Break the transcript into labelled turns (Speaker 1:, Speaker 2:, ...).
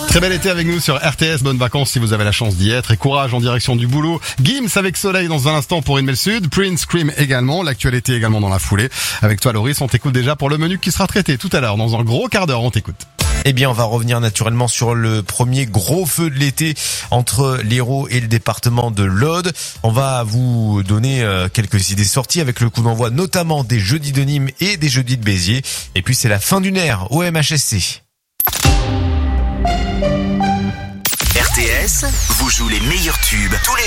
Speaker 1: Très bel été avec nous sur RTS, bonnes vacances si vous avez la chance d'y être et courage en direction du boulot. Gims avec Soleil dans un instant pour Une Belle Sud, Prince Scream également, l'actualité également dans la foulée. Avec toi Loris, on t'écoute déjà pour le menu qui sera traité tout à l'heure, dans un gros quart d'heure, on t'écoute.
Speaker 2: Eh bien, on va revenir naturellement sur le premier gros feu de l'été entre l'Hérault et le département de l'Aude. On va vous donner quelques idées sorties avec le coup d'envoi notamment des jeudis de Nîmes et des jeudis de Béziers. Et puis c'est la fin d'une ère au MHSC.
Speaker 3: RTS vous joue les meilleurs tubes tous les